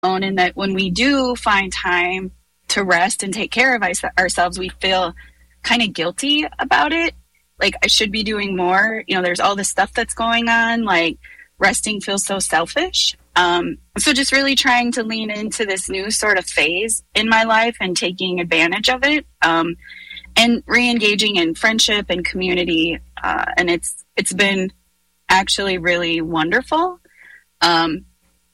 and that when we do find time to rest and take care of ourselves, we feel kind of guilty about it. Like, I should be doing more. You know, there's all this stuff that's going on. Like, resting feels so selfish. So just really trying to lean into this new sort of phase in my life and taking advantage of it, and re-engaging in friendship and community. And it's been actually really wonderful, and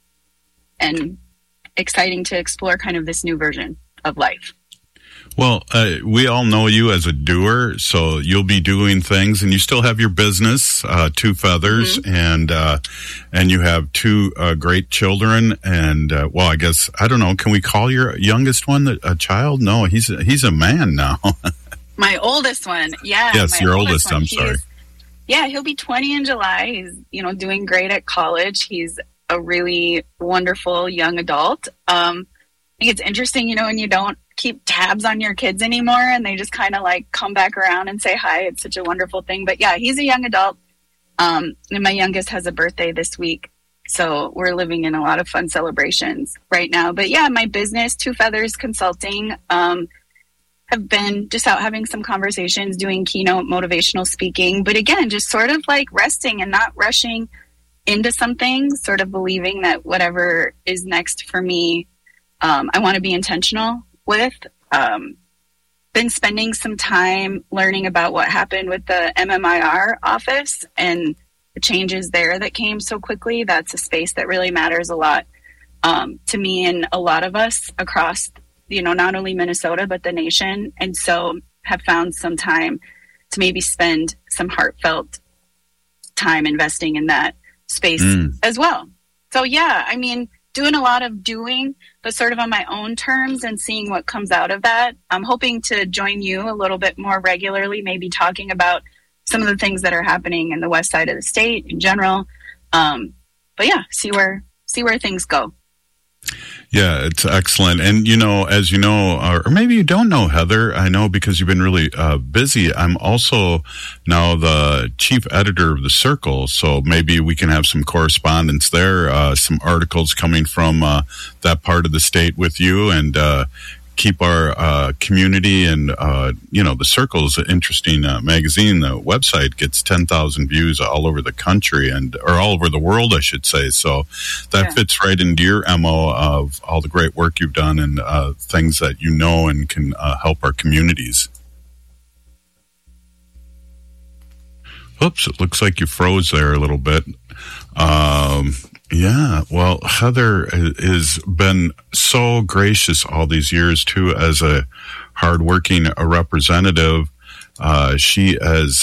exciting to explore kind of this new version of life. Well, we all know you as a doer, so you'll be doing things, and you still have your business, Two Feathers, mm-hmm. and you have two great children. And well, I guess I don't know. Can we call your youngest one a child? No, he's a man now. My oldest one, yeah. Yes, your oldest. I'm sorry. Yeah, he'll be 20 in July. He's doing great at college. He's a really wonderful young adult. I think it's interesting, when you don't keep tabs on your kids anymore and they just kind of like come back around and say hi. It's such a wonderful thing. But yeah, he's a young adult. And my youngest has a birthday this week. So we're living in a lot of fun celebrations right now. But yeah, my business, Two Feathers Consulting, have been just out having some conversations, doing keynote motivational speaking. But again, just sort of like resting and not rushing into something, sort of believing that whatever is next for me, I want to be intentional with. Been spending some time learning about what happened with the MMIR office and the changes there that came so quickly. That's a space that really matters a lot to me and a lot of us across, not only Minnesota, but the nation. And so have found some time to maybe spend some heartfelt time investing in that space as well. So yeah, doing a lot of doing, but sort of on my own terms and seeing what comes out of that. I'm hoping to join you a little bit more regularly, maybe talking about some of the things that are happening in the west side of the state in general. But yeah, see where things go. Yeah, it's excellent. And, as you know, or maybe you don't know, Heather, I know because you've been really busy. I'm also now the chief editor of The Circle, so maybe we can have some correspondence there, some articles coming from that part of the state with you, and keep our community and, The Circle is an interesting magazine. The website gets 10,000 views all over the country or all over the world, I should say. So that fits right into your MO of all the great work you've done and things that you know and can help our communities. Oops, it looks like you froze there a little bit. Yeah, well, Heather has been so gracious all these years, too, as a hardworking representative. She has,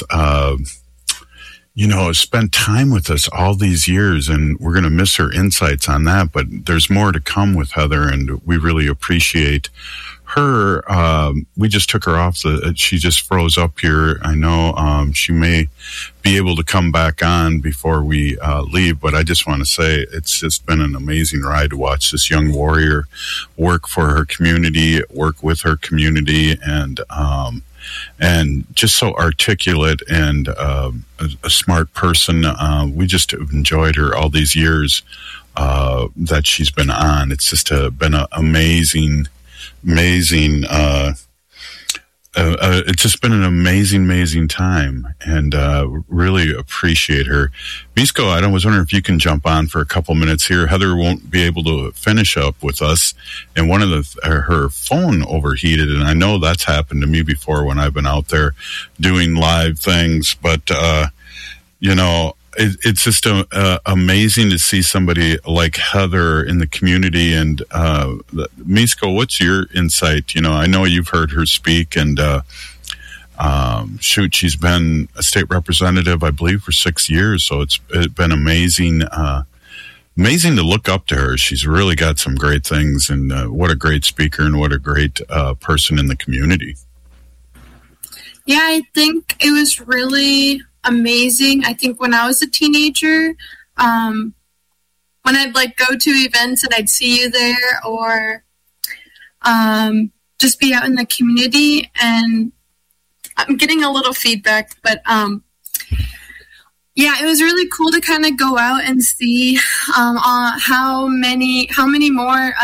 spent time with us all these years, and we're going to miss her insights on that, but there's more to come with Heather, and we really appreciate her. We just took her off she just froze up here. I know she may be able to come back on before we leave, but I just want to say it's just been an amazing ride to watch this young warrior work for her community, work with her community, and just so articulate and a smart person. We just have enjoyed her all these years that she's been on. It's just been an amazing it's just been an amazing time, and really appreciate her. Misko, I was wondering if you can jump on for a couple minutes here. Heather won't be able to finish up with us, and one of her phone overheated, and I know that's happened to me before when I've been out there doing live things, but it's just amazing to see somebody like Heather in the community. And Misko, what's your insight? I know you've heard her speak, and she's been a state representative, I believe, for 6 years. So it's been amazing to look up to her. She's really got some great things, and what a great speaker and what a great person in the community. Yeah, I think it was really amazing. I think when I was a teenager, when I'd go to events and I'd see you there, or just be out in the community, and I'm getting a little feedback, but Yeah, it was really cool to kind of go out and see how many more